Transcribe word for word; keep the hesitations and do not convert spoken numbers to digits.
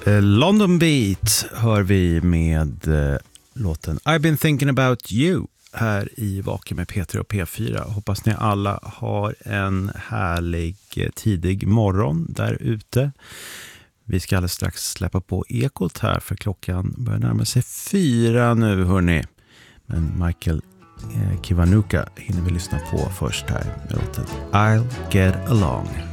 Eh, London Beat hör vi med eh, låten I've been thinking about you här i Vaken med Peter och P fyra. Hoppas ni alla har en härlig eh, tidig morgon där ute. Vi ska alldeles strax släppa på Ekot här för klockan börjar närma sig fyra nu hörni. Men Michael eh, Kiwanuka hinner vi lyssna på först här med låten I'll Get Along.